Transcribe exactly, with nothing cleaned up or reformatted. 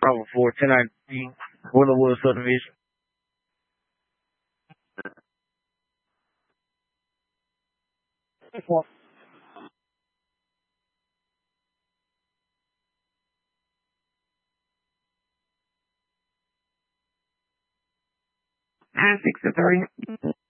Bravo four, ten nineteen, Willowwood subdivision. nine six three.